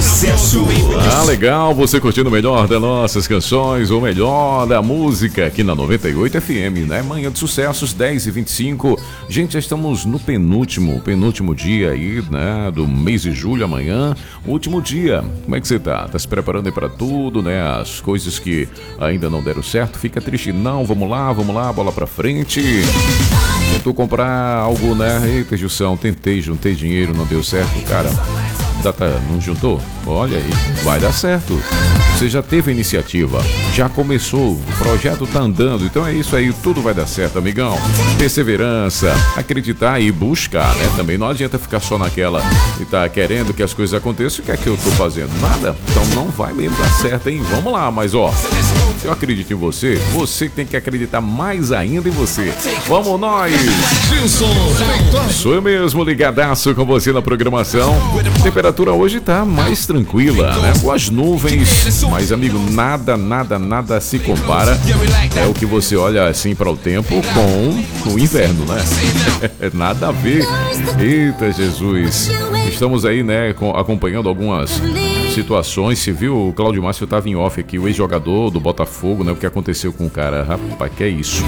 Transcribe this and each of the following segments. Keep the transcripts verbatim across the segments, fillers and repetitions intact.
Sucesso. Ah, legal, você curtindo o melhor das nossas canções, o melhor da música aqui na noventa e oito F M, né? Manhã de Sucessos, dez e vinte e cinco. Gente, já estamos no penúltimo, penúltimo dia aí, né? Do mês de julho, amanhã, último dia. Como é que você tá? Tá se preparando aí pra tudo, né? As coisas que ainda não deram certo, fica triste. Não, vamos lá, vamos lá, bola pra frente. Tentou comprar algo, né? Eita, Gilson, tentei, juntei dinheiro, não deu certo, cara. Data, não juntou? Olha aí, vai dar certo. Você já teve a iniciativa, já começou, o projeto tá andando, então é isso aí, tudo vai dar certo, amigão. Perseverança, acreditar e buscar, né? Também não adianta ficar só naquela e tá querendo que as coisas aconteçam. O que é que eu tô fazendo? Nada. Então não vai mesmo dar certo, hein? Vamos lá, mas ó, eu acredito em você, você tem que acreditar mais ainda em você. Vamos nós! Sou eu mesmo, ligadaço com você na programação. Temperatura hoje tá mais tranquila, né? Com as nuvens, mas amigo, nada, nada, nada se compara. É o que você olha assim para o tempo com o inverno, né? Nada a ver. Eita Jesus. Estamos aí, né, com, acompanhando algumas situações. Você viu, o Cláudio Márcio estava em off aqui, o ex-jogador do Botafogo, né? O que aconteceu com o cara? Rapaz, que é isso?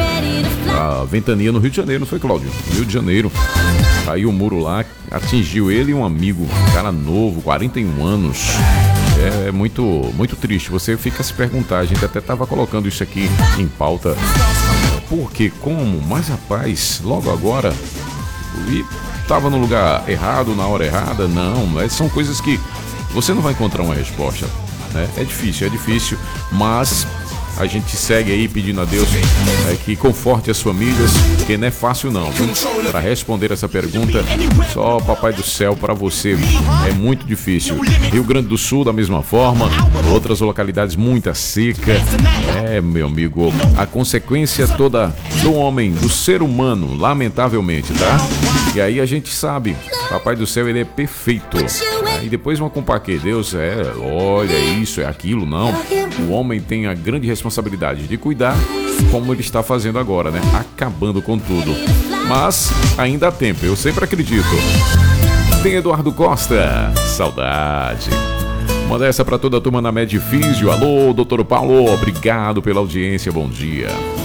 A ventania no Rio de Janeiro, não foi, Cláudio? Rio de Janeiro. Caiu o muro lá, atingiu ele e um amigo, um cara novo, quarenta e um anos. É muito, muito triste. Você fica a se perguntar, a gente até estava colocando isso aqui em pauta. Por que, como? Mas rapaz, logo agora, e estava no lugar errado, na hora errada? Não, mas são coisas que você não vai encontrar uma resposta, né? É difícil, é difícil, mas a gente segue aí pedindo a Deus, né, que conforte as famílias, porque não é fácil não. Para responder essa pergunta, só Papai do Céu para você. É muito difícil. Rio Grande do Sul da mesma forma, outras localidades muita seca. É, meu amigo, a consequência toda do homem, do ser humano, lamentavelmente, tá? E aí a gente sabe, Papai do Céu, ele é perfeito. E depois vão culpar que Deus é, olha, isso, é aquilo, não. O homem tem a grande responsabilidade de cuidar, como ele está fazendo agora, né? Acabando com tudo. Mas ainda há tempo, eu sempre acredito. Tem Eduardo Costa, saudade. Manda essa para toda a turma na Medifísio. Alô, doutor Paulo, obrigado pela audiência, bom dia.